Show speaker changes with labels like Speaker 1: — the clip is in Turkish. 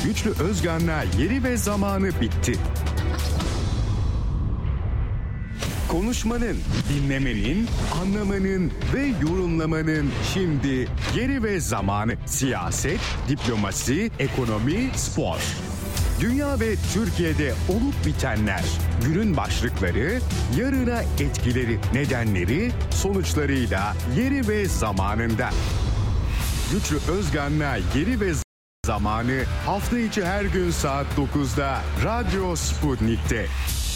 Speaker 1: Güçlü Özgan'la Yeri ve Zamanı bitti. Konuşmanın, dinlemenin, anlamanın ve yorumlamanın şimdi yeri ve zamanı. Siyaset, diplomasi, ekonomi, spor. Dünya ve Türkiye'de olup bitenler, günün başlıkları, yarına etkileri, nedenleri, sonuçlarıyla yeri ve zamanında. Güçlü Özgan'la Yeri ve Zamanı hafta içi her gün saat 9'da Radyo Sputnik'te.